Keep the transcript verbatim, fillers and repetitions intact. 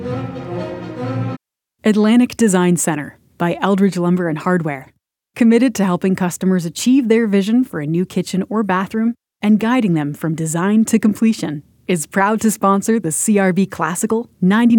Atlantic Design Center by Eldridge Lumber and Hardware. Committed to helping customers achieve their vision for a new kitchen or bathroom and guiding them from design to completion, is proud to sponsor the C R B Classical ninety-nine